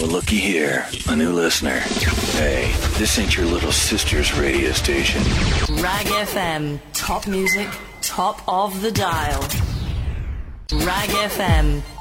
Well, looky here, a new listener. Hey, this ain't your little sister's radio station. Rag FM, top music, top of the dial. Rag FM,